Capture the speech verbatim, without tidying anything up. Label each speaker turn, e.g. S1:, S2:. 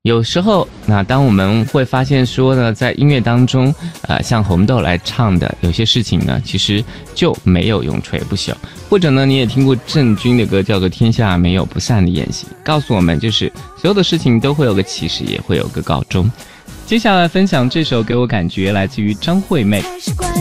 S1: 有时候，那当我们会发现说呢，在音乐当中，呃，像红豆来唱的有些事情呢，其实就没有永垂不朽。或者呢，你也听过郑钧的歌，叫做《天下没有不散的宴席》，告诉我们就是所有的事情都会有个起始，也会有个告终。接下来分享这首给我感觉来自于张惠妹。